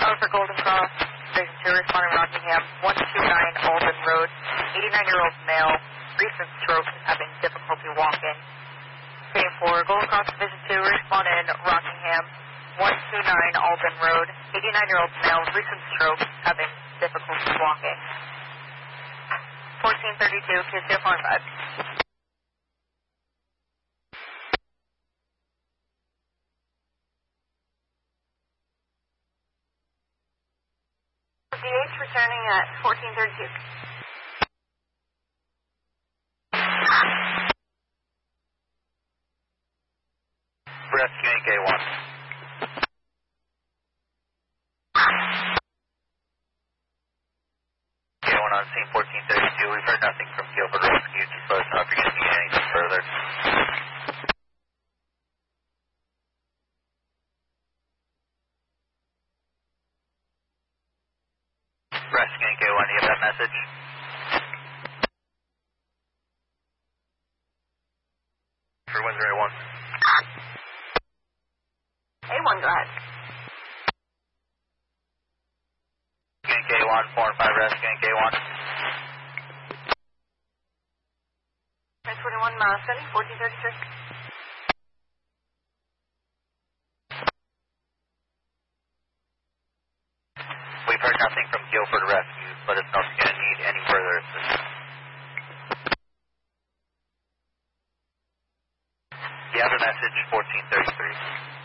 for Golden Cross, Station 2, responding Rockingham, 129 Alden Road, 89-year-old male, recent stroke, having difficulty walking. Station 4, Golden Cross Division 2, responding Rockingham, 129 Alden Road, 89-year-old male, recent stroke, having difficulty walking. 1432, Kids 045. DH returning at 1432. Rescuing K1. K1 on scene 1432. We've heard nothing from Guilford Rescue. Just let us know if you're going to need anything further. Rescuing K1, do you have that message? For Windsor A1. A1, go ahead. Rescuing K1, 4 and 5 rescuing K1. 1021 City, 1433. We've heard nothing from Guilford Rescue. Let us know if you're going to need any further assistance. You have a message, 1433.